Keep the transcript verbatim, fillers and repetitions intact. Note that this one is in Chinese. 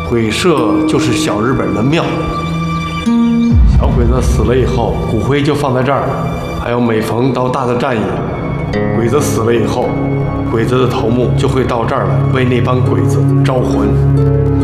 鬼社就是小日本的庙。小鬼子死了以后，骨灰就放在这儿。还有每逢到大的战役，鬼子死了以后，鬼子的头目就会到这儿来为那帮鬼子招魂。